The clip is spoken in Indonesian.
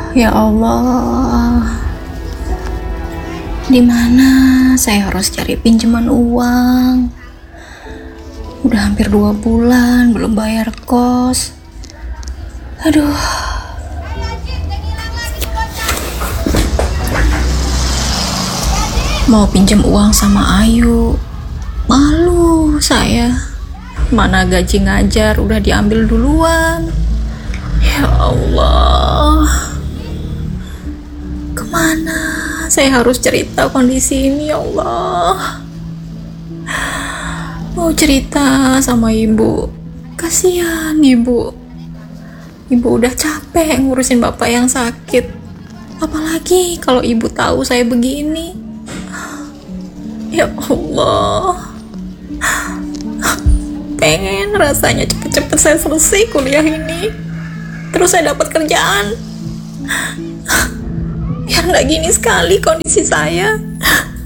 Ya Allah, di mana saya harus cari pinjaman uang? Udah hampir 2 bulan belum bayar kos. Aduh. Mau pinjam uang sama Ayu, malu saya. Mana gaji ngajar udah diambil duluan. Ya Allah, kemana saya harus cerita kondisi ini? Ya Allah, mau cerita sama ibu, kasihan ibu udah capek ngurusin bapak yang sakit, apalagi kalau ibu tahu saya begini. Ya Allah, pengen rasanya cepet-cepet saya selesai kuliah ini, terus saya dapat kerjaan, biar nggak gini sekali kondisi saya.